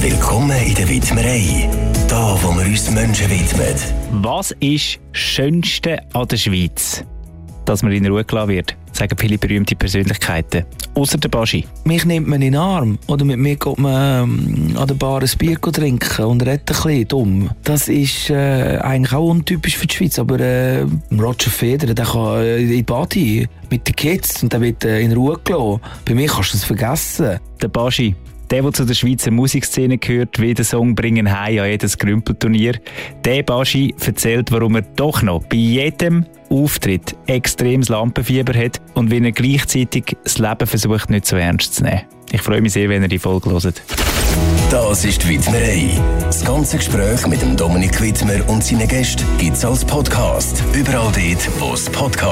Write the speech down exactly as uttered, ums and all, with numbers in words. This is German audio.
Willkommen in der Widmerei. Da, wo wir uns Menschen widmen. Was ist das Schönste an der Schweiz? Dass man in Ruhe gelassen wird, sagen viele berühmte Persönlichkeiten. Ausser der Baschi. Mich nimmt man in den Arm. Oder mit mir geht man ähm, an der Bar ein Bier trinken und redet ein bisschen dumm. Das ist äh, eigentlich auch untypisch für die Schweiz. Aber äh, Roger Federer, der kann äh, in die Body mit den Kids und der wird äh, in Ruhe gelassen. Bei mir kannst du das vergessen. Der Baschi. Der, der zu der Schweizer Musikszene gehört, wie den Song «Bringen heim» an jedes Grümpelturnier. Der Baschi erzählt, warum er doch noch bei jedem Auftritt extremes Lampenfieber hat und wie er gleichzeitig das Leben versucht, nicht so ernst zu nehmen. Ich freue mich sehr, wenn ihr die Folge hört. Das ist die Widmerei. Das ganze Gespräch mit dem Dominik Widmer und seinen Gästen gibt es als Podcast. Überall dort, wo es Podcasts